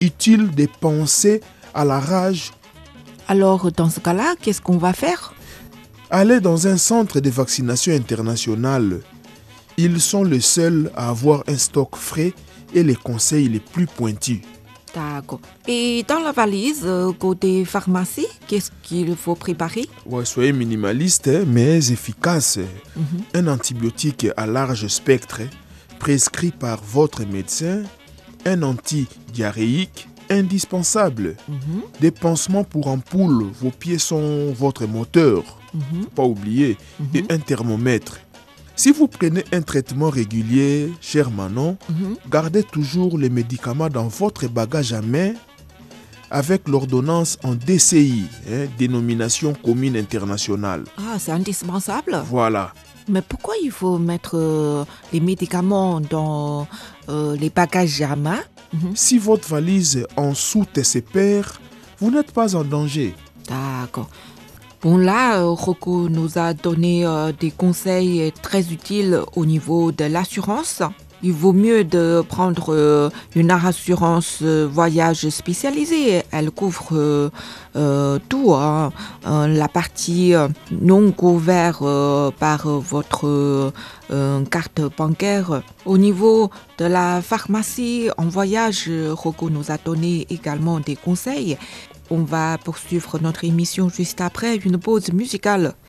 utile de penser à la rage. Alors, dans ce cas-là, qu'est-ce qu'on va faire? Allez dans un centre de vaccination international. Ils sont les seuls à avoir un stock frais et les conseils les plus pointus. D'accord. Et dans la valise, côté pharmacie, qu'est-ce qu'il faut préparer? Ouais, soyez minimaliste, mais efficace. Un antibiotique à large spectre, prescrit par votre médecin, un antidiarrhéique indispensable. Des pansements pour ampoule, vos pieds sont votre moteur, faut pas oublier, et un thermomètre. Si vous prenez un traitement régulier, cher Manon, gardez toujours les médicaments dans votre bagage à main avec l'ordonnance en DCI, dénomination commune internationale. Ah, c'est indispensable. Voilà. Mais pourquoi il faut mettre les médicaments dans les bagages à main? Si votre valise en soute ses pairs, vous n'êtes pas en danger. D'accord. Bon là, Rocco nous a donné des conseils très utiles au niveau de l'assurance. Il vaut mieux de prendre une assurance voyage spécialisée. Elle couvre tout, hein. La partie non couverte par votre carte bancaire. Au niveau de la pharmacie en voyage, Rocco nous a donné également des conseils. On va poursuivre notre émission juste après une pause musicale.